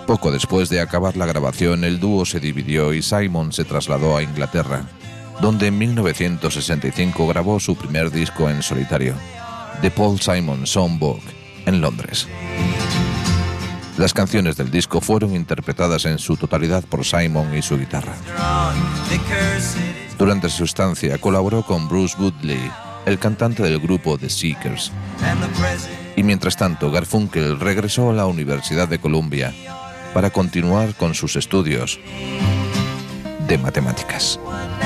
Poco después de acabar la grabación, el dúo se dividió y Simon se trasladó a Inglaterra, donde en 1965 grabó su primer disco en solitario, The Paul Simon Songbook, en Londres. Las canciones del disco fueron interpretadas en su totalidad por Simon y su guitarra. Durante su estancia colaboró con Bruce Woodley, el cantante del grupo The Seekers. Y mientras tanto, Garfunkel regresó a la Universidad de Columbia para continuar con sus estudios de matemáticas.